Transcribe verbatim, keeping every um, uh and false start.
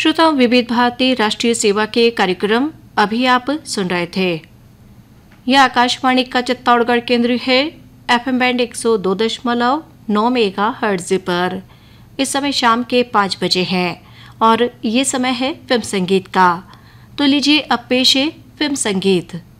श्रोताओं, विविध भारती राष्ट्रीय सेवा के कार्यक्रम अभी आप सुन रहे थे। यह आकाशवाणी का चित्तौड़गढ़ केंद्र है, एफएम बैंड एक सौ दो दशमलव नौ मेगा हर्ट्ज पर। इस समय शाम के पाँच बजे हैं और ये समय है फिल्म संगीत का। तो लीजिए अब पेश है फिल्म संगीत।